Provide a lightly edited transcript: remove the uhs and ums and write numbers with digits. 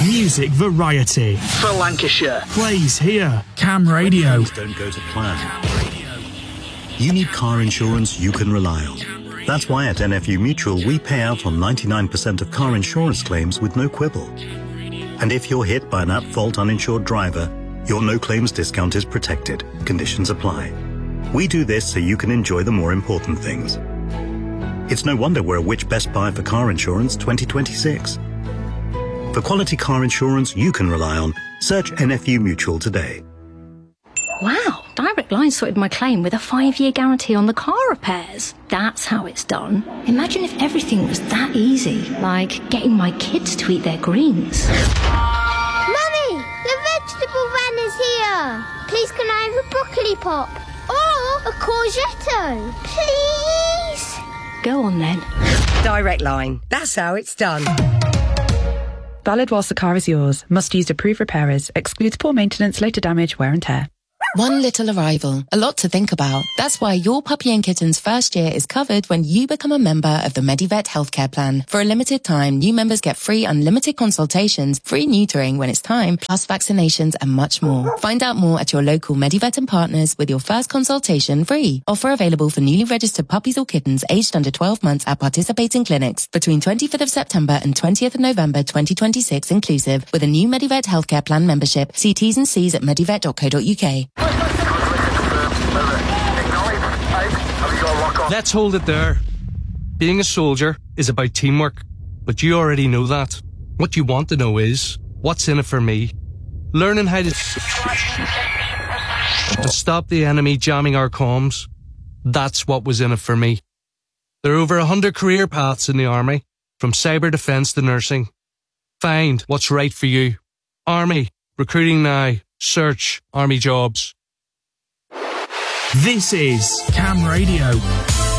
Music variety. For Lancashire. Plays here. Cam Radio. Things don't go to plan. You need car insurance you can rely on. That's why at NFU Mutual we pay out on 99% of car insurance claims with no quibble. And if you're hit by an at-fault uninsured driver, your no-claims discount is protected. Conditions apply. We do this so you can enjoy the more important things. It's no wonder we're a Which Best Buy for Car Insurance 2026. For quality car insurance you can rely on, search NFU Mutual today. Wow, Direct Line sorted my claim with a 5-year guarantee on the car repairs. That's how it's done. Imagine if everything was that easy, like getting my kids to eat their greens. Mummy, the vegetable van is here. Please can I have a broccoli pop? Or a courgette? Please? Go on then. Direct Line. That's how it's done. Valid whilst the car is yours. Must use approved repairers. Excludes poor maintenance, later damage, wear and tear. One little arrival, a lot to think about. That's why your puppy and kitten's first year is covered when you become a member of the Medivet healthcare plan. For a limited time, new members get free unlimited consultations, free neutering when it's time, plus vaccinations and much more. Find out more at your local Medivet and partners with your first consultation free. Offer available for newly registered puppies or kittens aged under 12 months at participating clinics between 25th of September and 20th of November 2026 inclusive with a new Medivet healthcare plan membership. See T's and C's at medivet.co.uk. Let's hold it there. Being a soldier is about teamwork, but you already know that. What you want to know is, what's in it for me? Learning how to stop the enemy jamming our comms. That's what was in it for me. There are over 100 career paths in the Army, from cyber defence to nursing. Find what's right for you. Army, recruiting now. Search Army jobs. This is Cam Radio.